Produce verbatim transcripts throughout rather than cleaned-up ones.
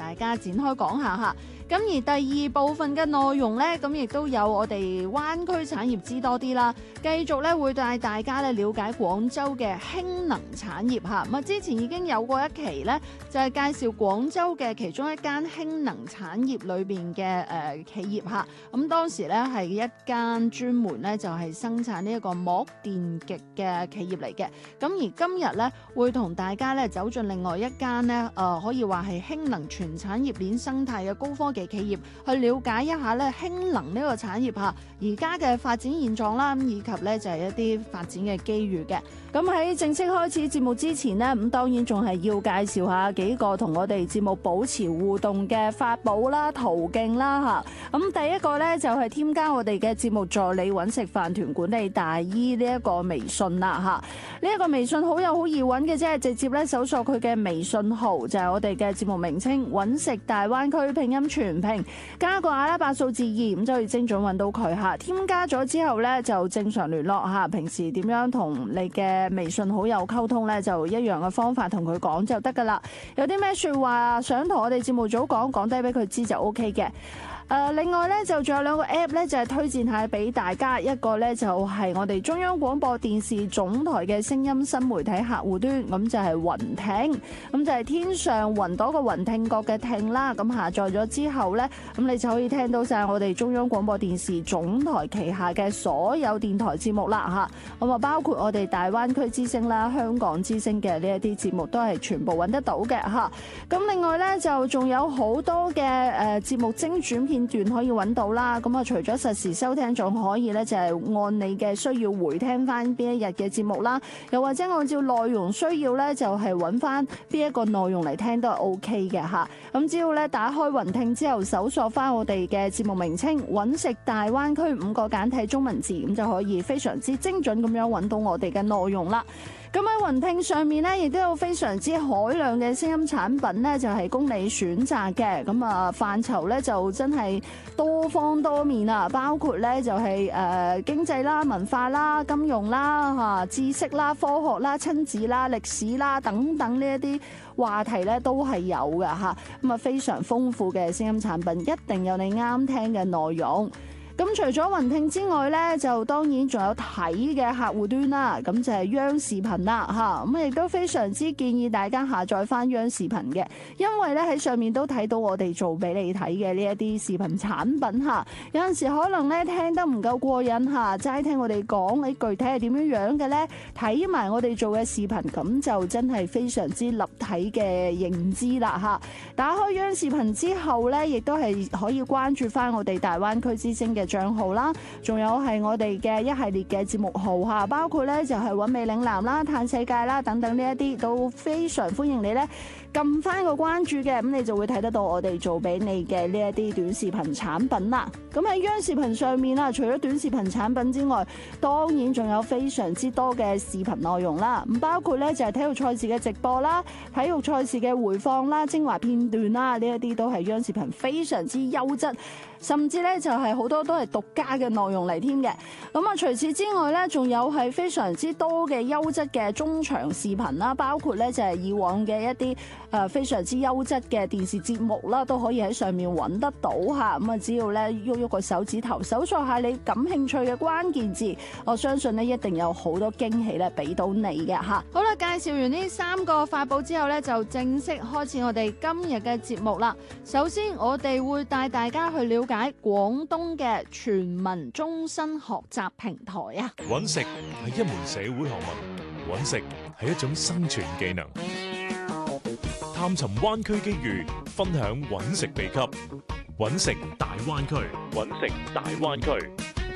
大家展開講下嚇。咁而第二部分嘅內容呢，咁亦都有我哋灣區產業知多啲啦。繼續咧會帶大家咧了解廣州嘅氫能產業嚇。咁啊之前已經有過一期呢，就係介紹廣州嘅其中一間氫能產業裏邊嘅誒企業嚇。咁當時咧係一間專門咧就係生產呢一個膜電極嘅企業嚟嘅。咁而今日咧會同大家咧走進另外一間呢，誒可以話係氫能全產業鏈生態嘅高科技企業，去了解一下咧氫能呢個產業嚇而家嘅發展現狀啦，以及咧就係一啲發展嘅機遇嘅。咁喺正式開始節目之前呢，咁當然仲係要介紹下幾個同我哋節目保持互動嘅法寶啦、途徑啦嚇。咁第一個咧就係添加我哋嘅節目助理揾食飯團管理大姨呢一個微信啦嚇。呢一個微信好友好易揾嘅啫，直接咧搜索佢嘅微信號就係我哋嘅節目名稱揾食大灣區拼音全拼，加個阿拉伯數字二，咁就可以精準揾到佢嚇。添加咗之後咧就正常聯絡嚇，平時點樣同你嘅微信好友溝通咧，就一樣嘅方法同佢講就得噶啦。有啲咩説話想同我哋節目組講，講低俾佢知就 O K 嘅。誒、呃，另外咧就仲有兩個 app 咧，就係、是、推薦下俾大家。一個咧就係、是、我哋中央廣播電視總台嘅聲音新媒體客戶端，咁就係雲聽，咁就係天上雲朵個雲聽覺嘅聽啦。咁下載咗之後咧，咁你就可以聽到晒我哋中央廣播電視總台旗下嘅所有電台節目啦嚇。咁啊，包括我哋大灣區之聲啦、香港之聲嘅呢一啲節目都係全部揾得到嘅嚇。咁另外咧就仲有好多嘅誒節目精選片段可以揾到啦，咁啊除咗實時收聽，仲可以咧就係按你嘅需要回聽翻邊一日嘅節目啦，又或者按照內容需要咧就係揾翻邊一個內容嚟聽都係 O K 嘅吓。咁只要咧打開雲聽之後，搜索翻我哋嘅節目名稱揾食大灣區五個簡體中文字，咁就可以非常之精準咁樣揾到我哋嘅內容啦。咁喺雲聽上面咧，亦都有非常之海量嘅聲音產品咧，就係供你選擇嘅。咁啊，範疇咧就真係多方多面啊，包括咧就係誒經濟啦、文化啦、金融啦、嚇知識啦、科學啦、親子啦、歷史啦等等呢一啲話題咧都係有嘅嚇。咁啊，非常豐富嘅聲音產品，一定有你啱聽嘅內容。咁除咗雲聽之外咧，就當然仲有睇嘅客戶端啦，咁就係央視頻啦嚇，咁亦都非常之建議大家下載翻央視頻嘅，因為咧喺上面都睇到我哋做俾你睇嘅呢一啲視頻產品嚇。有陣時可能咧聽得唔夠過癮嚇，齋聽我哋講你具體係點樣樣嘅咧，睇埋我哋做嘅視頻，咁就真係非常之立體嘅認知啦嚇。打開央視頻之後咧，亦都係可以關注翻我哋大灣區之聲嘅賬號啦，仲有係我哋嘅一系列嘅節目號嚇，包括咧就係揾美嶺南啦、嘆世界啦等等呢一啲，都非常歡迎你咧撳翻個關注嘅，咁你就會睇得到我哋做俾你嘅呢一啲短視頻產品啦。咁喺央視頻上面啦，除咗短視頻產品之外，當然仲有非常之多嘅視頻內容啦。咁包括咧就係體育賽事嘅直播啦、體育賽事嘅回放啦、精華片段啦，呢一啲都係央視頻非常之優質，甚至咧就係好多都係獨家嘅內容嚟添嘅。咁啊，除此之外咧，仲有係非常之多嘅優質嘅中長視頻啦，包括咧就係以往嘅一啲誒非常之優質嘅電視節目啦，都可以喺上面揾得到嚇。咁啊，只要咧喐喐個手指頭，搜索下你感興趣嘅關鍵字，我相信咧一定有好多驚喜咧俾到你嘅嚇。好啦，介紹完呢三個法寶之後咧，就正式開始我哋今日嘅節目啦。首先，我哋會帶大家去了解廣東嘅全民終身學習平台啊。 揾食係一門社會學問，揾食係一種生存技能。探尋灣區機遇，分享揾食秘笈，揾食大灣區，揾食大灣區。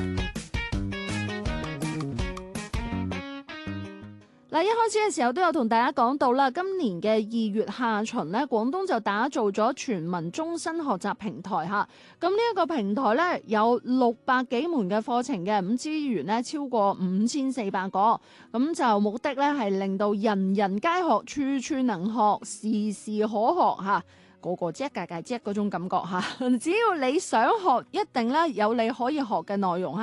嗱，一開始嘅時候都有同大家講到啦，今年嘅二月下旬咧，廣東就打造咗全民終身學習平台嚇。咁呢一個平台咧有六百幾門嘅課程嘅，咁資源咧超過五千四百個，咁就目的咧係令到人人皆學，處處能學，時時可學嚇。個個知一屆屆知嗰種感覺嚇，只要你想學，一定咧有你可以學嘅內容嚇。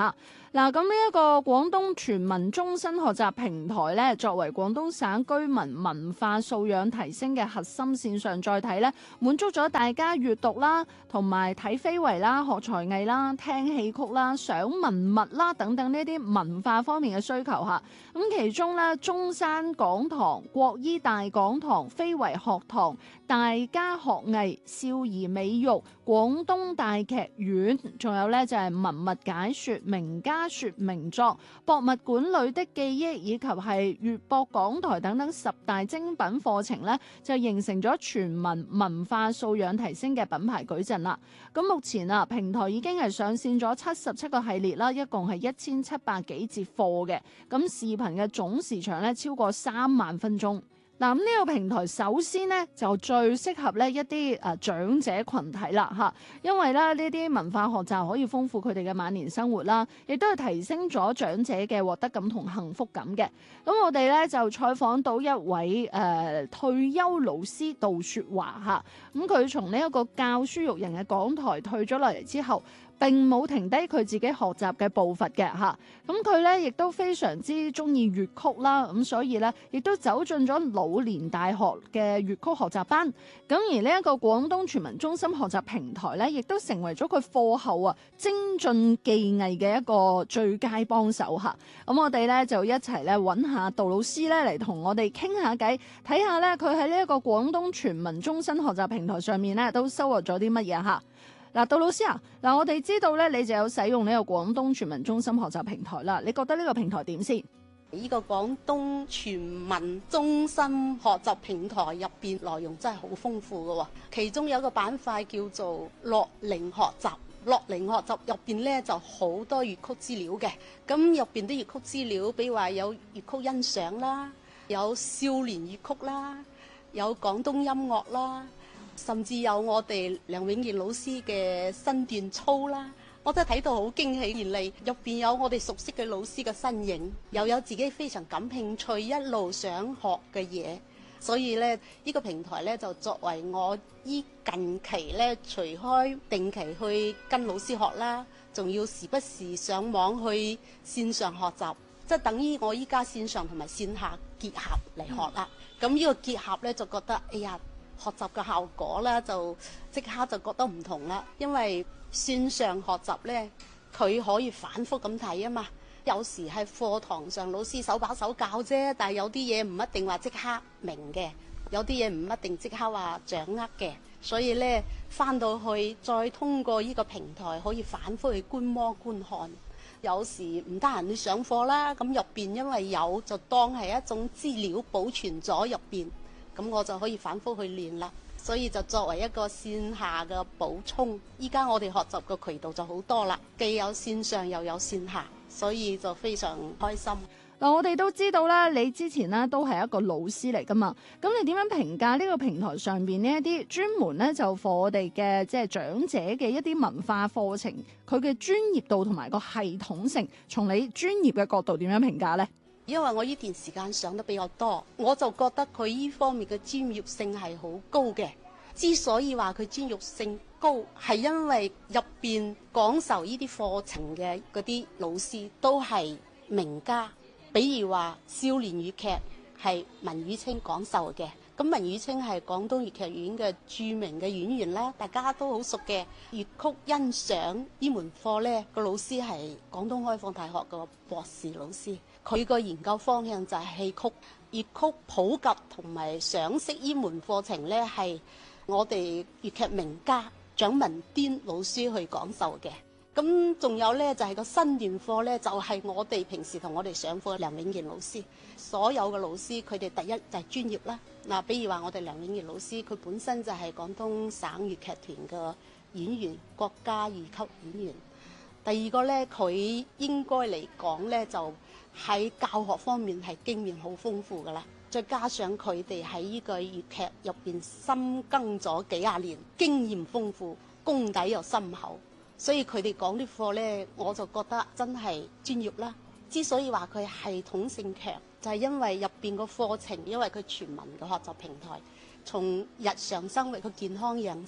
嗱，咁呢一個廣東全民終身學習平台咧，作為廣東省居民文化素養提升嘅核心線上載體咧，滿足咗大家閱讀啦，同埋睇非遺啦、學才藝啦、聽戲曲啦、賞文物啦等等呢啲文化方面嘅需求嚇。咁其中咧，中山講堂、國醫大講堂、非遺學堂、大家學藝、少兒美育、廣東大劇院，仲有咧就係文物解說、名家說名作、博物館裏的記憶，以及係粵博港台等等十大精品課程咧，就形成咗全民文化素養提升嘅品牌矩陣啦。咁目前啊，平台已經係上線咗七十七個系列啦，一共係一千七百幾節課嘅。咁視頻嘅總時長咧超過三萬分鐘。嗱，咁呢個平台首先咧就最適合咧一啲誒長者群體啦嚇，因為咧呢啲文化學習可以豐富佢哋嘅晚年生活啦，亦都係提升咗長者嘅獲得感同幸福感嘅。咁我哋咧就採訪到一位誒、呃、退休老師杜雪華嚇，咁佢從呢一個教書育人嘅講台退咗落嚟之後，並冇停低佢自己學習嘅步伐嘅嚇，咁佢咧亦都非常之中意粵曲啦，咁所以咧亦都走進咗老年大學嘅粵曲學習班，咁而呢一個廣東全民終身學習平台咧，亦都成為咗佢課後啊精進技藝嘅一個最佳幫手嚇。咁我哋咧就一齊咧揾下杜老師咧嚟同我哋傾下偈，睇下咧佢喺呢一個廣東全民終身學習平台上面咧都收穫咗啲乜嘢嚇。嗱，杜老師啊，嗱，我哋知道咧，你就有使用呢個廣東全民終身學習平台啦。你覺得呢個平台點先？ 呢個廣東全民終身學習平台入邊內容真係好豐富嘅喎，其中有一個板塊叫做樂齡學習。樂齡學習入邊咧就好多粵曲資料嘅，咁入邊啲粵曲資料，比如話有粵曲欣賞啦，有少年粵曲啦，有廣東音樂啦。甚至有我哋梁永健老師嘅身段操啦，我真係睇到好驚喜而嚟。入邊有我哋熟悉嘅老師嘅身影，又有自己非常感興趣一路想學嘅嘢，所以咧呢、呢個平台咧就作為我依近期咧除開定期去跟老師學啦，仲要時不時上網去線上學習，即係等於我依家線上同埋線下結合嚟學啦。咁呢個結合咧就覺得哎呀〜學習嘅效果咧，就即刻就覺得唔同啦。因為線上學習咧，佢可以反覆咁睇啊嘛。有時喺課堂上老師手把手教啫，但係有啲嘢唔一定話即刻明嘅，有啲嘢唔一定即刻話掌握嘅。所以咧，返到去再通過呢個平台，可以反覆去觀摩觀看。有時唔得閒去上課啦，咁入邊因為有就當係一種資料保存咗入邊。咁我就可以反覆去練啦，所以就作為一個線下嘅補充。依家我哋學習嘅渠道就好多啦，既有線上又有線下，所以就非常開心。 嗱，我哋都知道啦，你之前咧都係一個老師嚟噶嘛，咁你點樣評價呢個平台上邊呢一啲專門咧就課我哋嘅即係長者嘅一啲文化課程，佢嘅專業度同埋個系統性，從你專業嘅角度點樣評價呢？ 因為我呢段時間上得比較多，我就覺得佢呢方面嘅專業性係好高嘅。之所以話佢專業性高，係因為入邊講授呢啲課程嘅嗰啲老師都係名家，比如話少年粵劇係文宇清講授嘅。咁文宇清係廣東粵劇院嘅著名嘅演員啦，大家都好熟嘅。粵曲欣賞呢門課呢，個老師係廣東開放大學嘅博士老師。佢個研究方向就係戲曲、粵曲普及同埋賞識呢門課程呢，係我哋粵劇名家蔣文端老師去講授嘅。咁仲有呢，就係個身段課呢，就係我哋平時同我哋上課嘅梁永健老師。所有嘅老師佢哋第一就係專業啦。嗱，比如話我哋梁永健老師，佢本身就係廣東省粵劇團嘅演員，國家二級演員。第二個呢，佢應該嚟講呢，就喺教學方面係經驗好豐富㗎啦。再加上佢哋喺呢個粵劇入邊深耕咗幾廿年，經驗豐富，功底又深厚，所以佢哋講啲課呢，我就覺得真係專業啦。之所以話佢系統性強，就係因為入邊個課程，因為佢全民嘅學習平台，從日常生活嘅健康養生，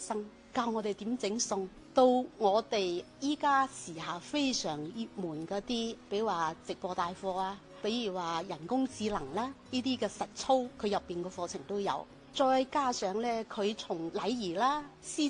教我哋點整餸，到我哋依家時下非常熱門嗰啲，比如話直播帶貨啊，比如話人工智能啦，呢啲嘅實操佢入邊嘅課程都有。再加上咧，佢從禮儀啦、思